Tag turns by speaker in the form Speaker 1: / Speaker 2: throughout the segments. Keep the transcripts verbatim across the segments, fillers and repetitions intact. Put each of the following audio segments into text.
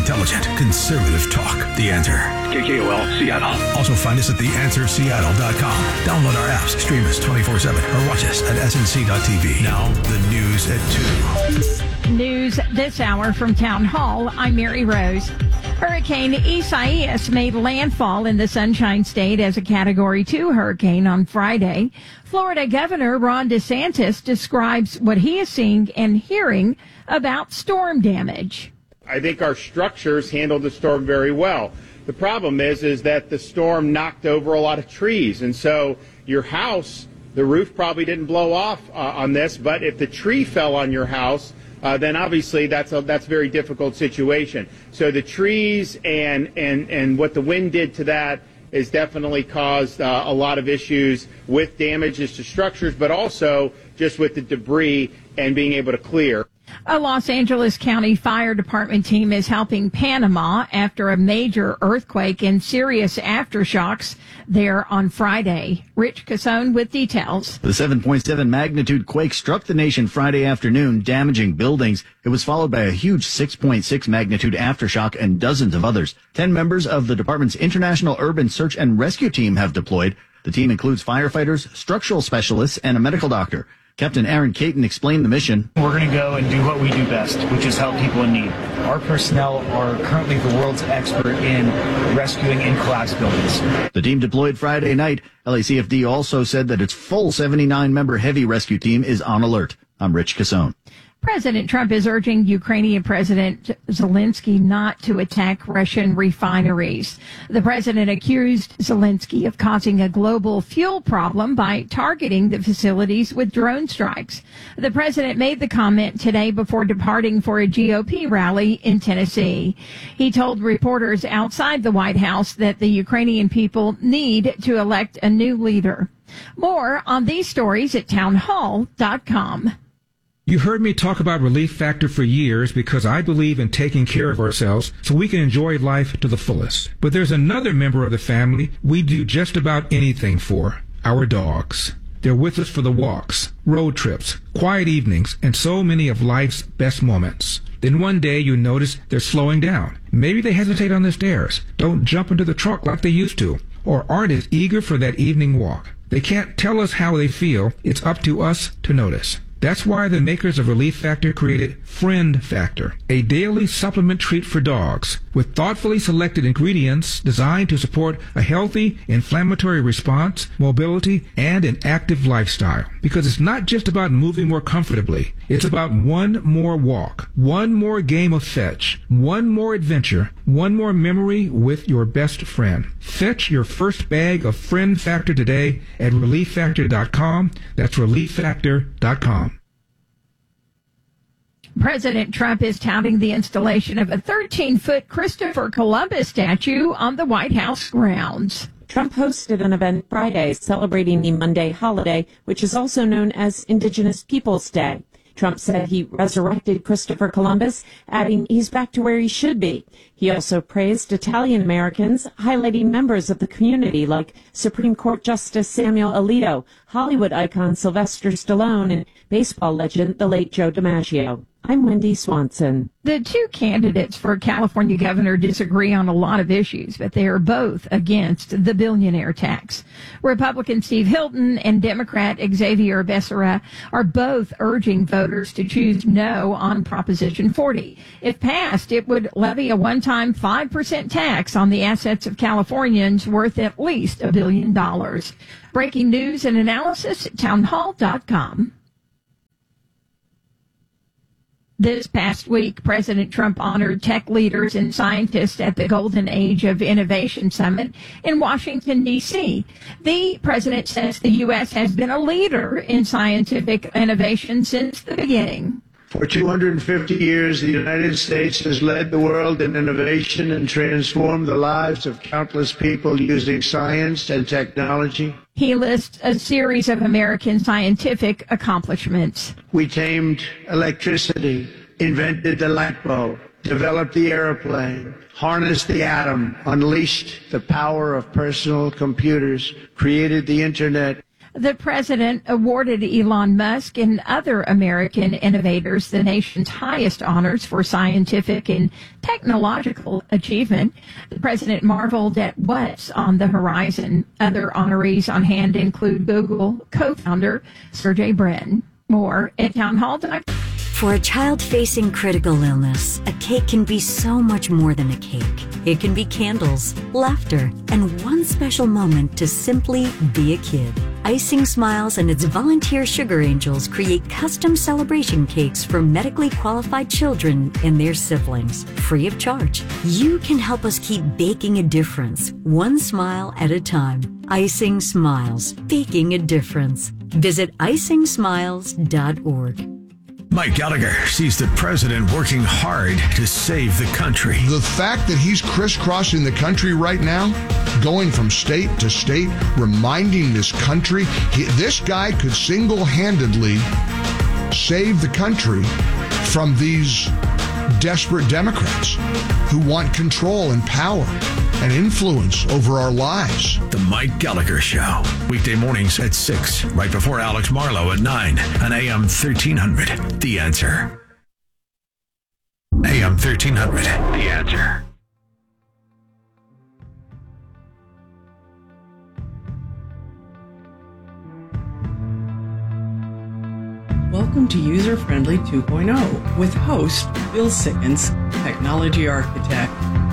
Speaker 1: intelligent, conservative talk. The Answer.
Speaker 2: K K O L, Seattle.
Speaker 1: Also find us at the answer seattle dot com. Download our apps, stream us twenty-four seven, or watch us at S N C dot T V. Now, the news at two.
Speaker 3: News this hour from Town Hall. I'm Mary Rose. Hurricane Isaias made landfall in the Sunshine State as a Category two hurricane on Friday. Florida Governor Ron DeSantis describes what he is seeing and hearing about storm damage.
Speaker 4: I think our structures handled the storm very well. The problem is, is that the storm knocked over a lot of trees, and so your house, the roof probably didn't blow off uh, on this, but if the tree fell on your house, Uh, then obviously that's a that's a very difficult situation. So the trees and and and what the wind did to that has definitely caused uh, a lot of issues with damages to structures, but also just with the debris and being able to clear.
Speaker 3: A Los Angeles County Fire Department team is helping Panama after a major earthquake and serious aftershocks there on Friday. Rich Casone with details.
Speaker 5: The seven point seven magnitude quake struck the nation Friday afternoon, damaging buildings. It was followed by a huge six point six magnitude aftershock and dozens of others. Ten members of the department's International Urban Search and Rescue Team have deployed. The team includes firefighters, structural specialists, and a medical doctor. Captain Aaron Caton explained the mission.
Speaker 6: We're going to go and do what we do best, which is help people in need. Our personnel are currently the world's expert in rescuing in collapsed buildings.
Speaker 5: The team deployed Friday night. L A C F D also said that its full seventy-nine member heavy rescue team is on alert. I'm Rich Casone.
Speaker 3: President Trump is urging Ukrainian President Zelensky not to attack Russian refineries. The president accused Zelensky of causing a global fuel problem by targeting the facilities with drone strikes. The president made the comment today before departing for a G O P rally in Tennessee. He told reporters outside the White House that the Ukrainian people need to elect a new leader. More on these stories at town hall dot com.
Speaker 7: You heard me talk about Relief Factor for years because I believe in taking care of ourselves so we can enjoy life to the fullest. But there's another member of the family we do just about anything for, our dogs. They're with us for the walks, road trips, quiet evenings, and so many of life's best moments. Then one day you notice they're slowing down. Maybe they hesitate on the stairs, don't jump into the truck like they used to, or aren't as eager for that evening walk. They can't tell us how they feel. It's up to us to notice. That's why the makers of Relief Factor created Friend Factor, a daily supplement treat for dogs with thoughtfully selected ingredients designed to support a healthy inflammatory response, mobility, and an active lifestyle. Because it's not just about moving more comfortably. It's about one more walk, one more game of fetch, one more adventure, one more memory with your best friend. Fetch your first bag of Friend Factor today at relief factor dot com. That's relief factor dot com.
Speaker 3: President Trump is touting the installation of a thirteen-foot Christopher Columbus statue on the White House grounds.
Speaker 8: Trump hosted an event Friday celebrating the Monday holiday, which is also known as Indigenous Peoples Day. Trump said he resurrected Christopher Columbus, adding he's back to where he should be. He also praised Italian Americans, highlighting members of the community like Supreme Court Justice Samuel Alito, Hollywood icon Sylvester Stallone, and baseball legend the late Joe DiMaggio. I'm Wendy Swanson.
Speaker 3: The two candidates for California governor disagree on a lot of issues, but they are both against the billionaire tax. Republican Steve Hilton and Democrat Xavier Becerra are both urging voters to choose no on Proposition forty. If passed, it would levy a one-time five percent tax on the assets of Californians worth at least a billion dollars. Breaking news and analysis at town hall dot com. This past week, President Trump honored tech leaders and scientists at the Golden Age of Innovation Summit in Washington, D C. The president says the U S has been a leader in scientific innovation since the beginning.
Speaker 9: For two hundred fifty years, the United States has led the world in innovation and transformed the lives of countless people using science and technology.
Speaker 3: He lists a series of American scientific accomplishments.
Speaker 9: We tamed electricity, invented the light bulb, developed the airplane, harnessed the atom, unleashed the power of personal computers, created the internet.
Speaker 3: The president awarded Elon Musk and other American innovators the nation's highest honors for scientific and technological achievement. The president marveled at what's on the horizon. Other honorees on hand include Google co-founder Sergey Brin. More at townhall dot com.
Speaker 2: For a child facing critical illness, a cake can be so much more than a cake. It can be candles, laughter, and one special moment to simply be a kid. Icing Smiles and its volunteer sugar angels create custom celebration cakes for medically qualified children and their siblings, free of charge. You can help us keep baking a difference, one smile at a time. Icing Smiles, baking a difference. Visit icing smiles dot org.
Speaker 1: Mike Gallagher sees the president working hard to save the country.
Speaker 10: The fact that he's crisscrossing the country right now, going from state to state, reminding this country, he, this guy could single-handedly save the country from these desperate Democrats who want control and power and influence over our lives.
Speaker 1: The Mike Gallagher Show. Weekday mornings at six, right before Alex Marlowe at nine on A M thirteen hundred. The Answer. A M thirteen hundred. The Answer.
Speaker 11: Welcome to User Friendly two point oh with host Bill Sickens, technology architect.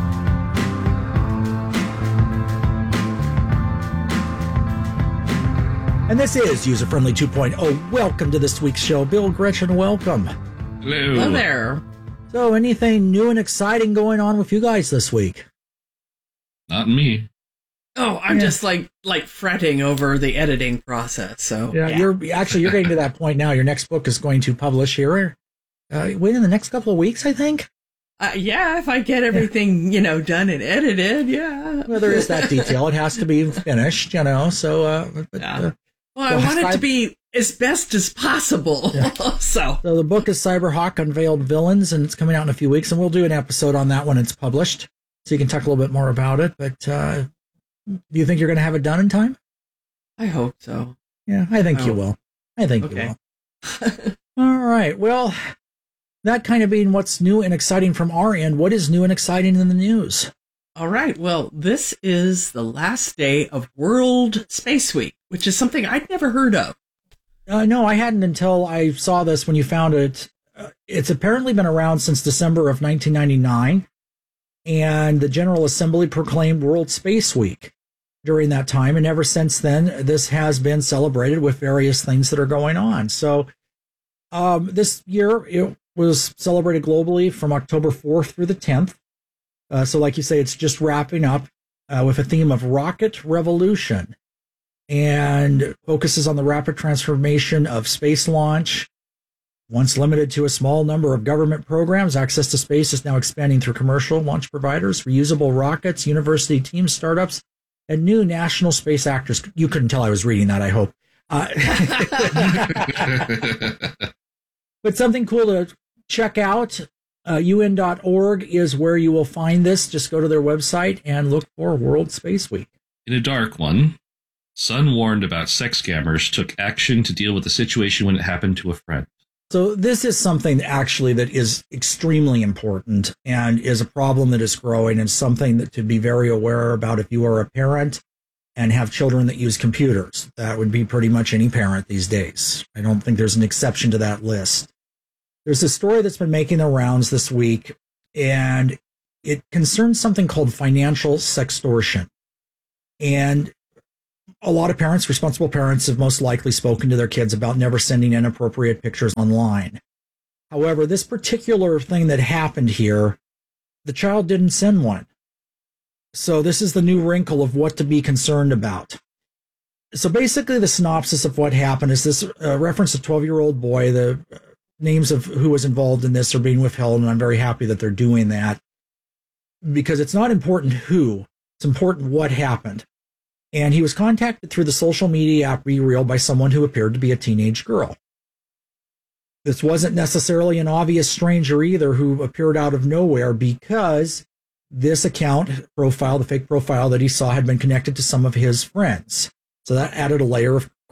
Speaker 12: And this is User Friendly two point oh. Welcome to this week's show. Bill, Gretchen, welcome.
Speaker 13: Hello.
Speaker 11: Hello there.
Speaker 12: So, anything new and exciting going on with you guys this week?
Speaker 13: Not me.
Speaker 11: Oh, I'm yeah. just like like fretting over the editing process. So
Speaker 12: yeah, yeah, you're actually you're getting to that point now. Your next book is going to publish here uh, within the next couple of weeks, I think.
Speaker 11: Uh, yeah, if I get everything yeah. you know done and edited, yeah.
Speaker 12: Well, there is that detail; it has to be finished, you know. So, uh, but,
Speaker 11: yeah.
Speaker 12: uh,
Speaker 11: well, I want it to be as best as possible. Yeah. so,
Speaker 12: so the book is Cyberhawk: Unveiled Villains, and it's coming out in a few weeks, and we'll do an episode on that when it's published, so you can talk a little bit more about it. But uh, do you think you're going to have it done in time?
Speaker 11: I hope so.
Speaker 12: Yeah, I think
Speaker 11: oh.
Speaker 12: you will. I think
Speaker 11: okay.
Speaker 12: you will. All right. Well, that kind of being what's new and exciting from our end, what is new and exciting in the news?
Speaker 11: All right. Well, this is the last day of World Space Week, which is something I'd never heard of.
Speaker 12: Uh, no, I hadn't until I saw this when you found it. Uh, it's apparently been around since December of nineteen ninety-nine, and the General Assembly proclaimed World Space Week during that time. And ever since then, this has been celebrated with various things that are going on. So um, this year, it was celebrated globally from October fourth through the tenth. Uh, so like you say, it's just wrapping up uh, with a theme of rocket revolution, and focuses on the rapid transformation of space launch. Once limited to a small number of government programs, access to space is now expanding through commercial launch providers, reusable rockets, university team startups, and new national space actors. You couldn't tell I was reading that, I hope. Uh, but something cool to check out. Uh, U N dot org is where you will find this. Just go to their website and look for World Space Week.
Speaker 13: In a dark one, Sun warned about sex scammers, took action to deal with the situation when it happened to a friend.
Speaker 12: So this is something actually that is extremely important and is a problem that is growing, and something that to be very aware about if you are a parent and have children that use computers. That would be pretty much any parent these days. I don't think there's an exception to that list. There's a story that's been making the rounds this week, and it concerns something called financial sextortion. And a lot of parents, responsible parents, have most likely spoken to their kids about never sending inappropriate pictures online. However, this particular thing that happened here, the child didn't send one. So this is the new wrinkle of what to be concerned about. So basically the synopsis of what happened is this uh, reference a twelve-year-old boy. The uh, names of who was involved in this are being withheld, and I'm very happy that they're doing that, because it's not important who, it's important what happened. And he was contacted through the social media app BeReal by someone who appeared to be a teenage girl. This wasn't necessarily an obvious stranger either who appeared out of nowhere, because this account profile, the fake profile that he saw, had been connected to some of his friends. So that added a layer of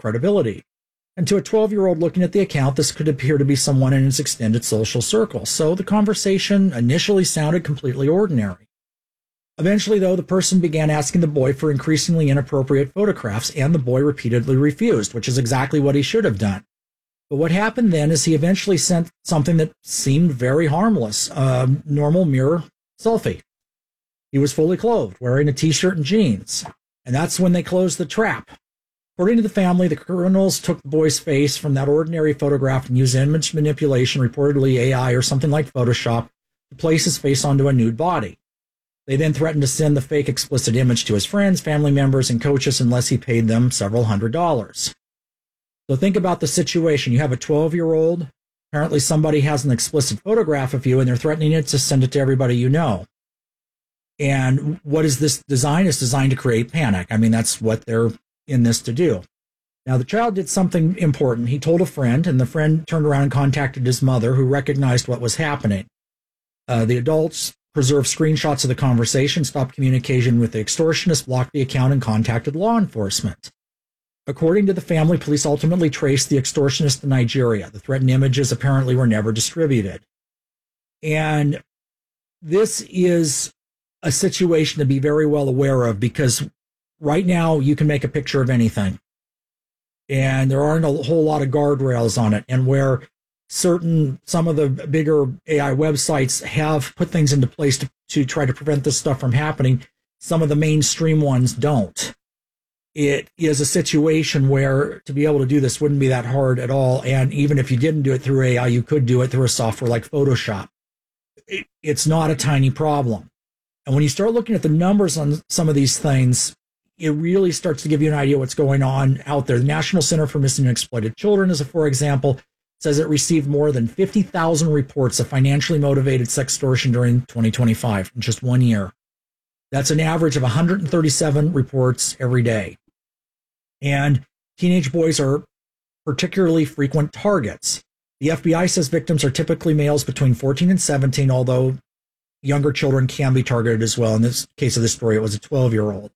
Speaker 12: credibility. And to a twelve-year-old looking at the account, this could appear to be someone in his extended social circle. So the conversation initially sounded completely ordinary. Eventually, though, the person began asking the boy for increasingly inappropriate photographs, and the boy repeatedly refused, which is exactly what he should have done. But what happened then is he eventually sent something that seemed very harmless, a normal mirror selfie. He was fully clothed, wearing a t-shirt and jeans. And that's when they closed the trap. According to the family, the criminals took the boy's face from that ordinary photograph and used image manipulation, reportedly A I or something like Photoshop, to place his face onto a nude body. They then threatened to send the fake explicit image to his friends, family members, and coaches unless he paid them several hundred dollars. So think about the situation. You have a twelve-year-old. Apparently somebody has an explicit photograph of you, and they're threatening it to send it to everybody you know. And what is this design? It's designed to create panic. I mean, that's what they're in this to do. Now, the child did something important. He told a friend, and the friend turned around and contacted his mother, who recognized what was happening. Uh, the adults preserved screenshots of the conversation, stopped communication with the extortionist, blocked the account, and contacted law enforcement. According to the family, police ultimately traced the extortionist to Nigeria. The threatened images apparently were never distributed. And this is a situation to be very well aware of, because right now you can make a picture of anything. And there aren't a whole lot of guardrails on it. And where certain, some of the bigger A I websites have put things into place to, to try to prevent this stuff from happening, some of the mainstream ones don't. It is a situation where to be able to do this wouldn't be that hard at all. And even if you didn't do it through A I, you could do it through a software like Photoshop. It, it's not a tiny problem. And when you start looking at the numbers on some of these things, it really starts to give you an idea what's going on out there. The National Center for Missing and Exploited Children, as a for example, says it received more than fifty thousand reports of financially motivated sextortion during twenty twenty-five, in just one year. That's an average of one hundred thirty-seven reports every day. And teenage boys are particularly frequent targets. The F B I says victims are typically males between fourteen and seventeen, although younger children can be targeted as well. In this case of this story, it was a twelve-year-old.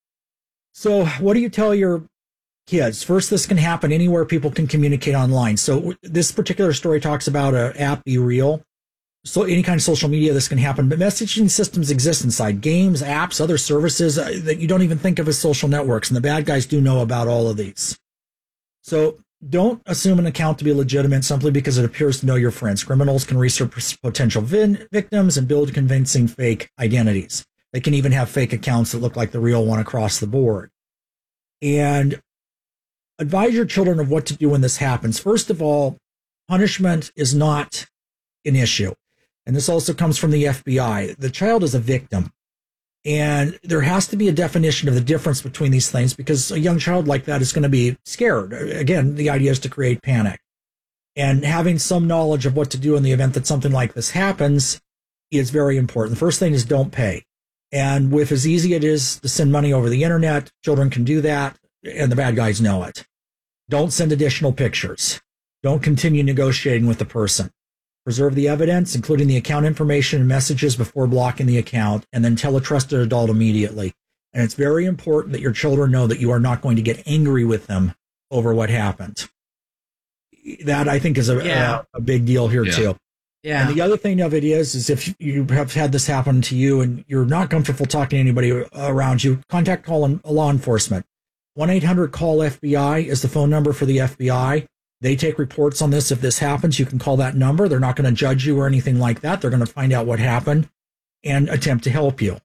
Speaker 12: So what do you tell your kids? First, this can happen anywhere people can communicate online. So this particular story talks about an app, Be Real. So any kind of social media, this can happen. But messaging systems exist inside games, apps, other services that you don't even think of as social networks. And the bad guys do know about all of these. So don't assume an account to be legitimate simply because it appears to know your friends. Criminals can research potential vin- victims and build convincing fake identities. They can even have fake accounts that look like the real one across the board. And advise your children of what to do when this happens. First of all, punishment is not an issue. And this also comes from the F B I. The child is a victim. And there has to be a definition of the difference between these things, because a young child like that is going to be scared. Again, the idea is to create panic. And having some knowledge of what to do in the event that something like this happens is very important. The first thing is don't pay. And with as easy it is to send money over the internet, children can do that, and the bad guys know it. Don't send additional pictures. Don't continue negotiating with the person. Preserve the evidence, including the account information and messages, before blocking the account, and then tell a trusted adult immediately. And it's very important that your children know that you are not going to get angry with them over what happened. That, I think, is a, yeah. a, a big deal here, yeah. too. Yeah. And the other thing of it is, is if you have had this happen to you and you're not comfortable talking to anybody around you, contact call law enforcement. one eight hundred call F B I is the phone number for the F B I. They take reports on this. If this happens, you can call that number. They're not going to judge you or anything like that. They're going to find out what happened and attempt to help you.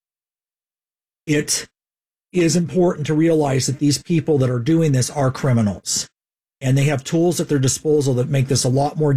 Speaker 12: It is important to realize that these people that are doing this are criminals, and they have tools at their disposal that make this a lot more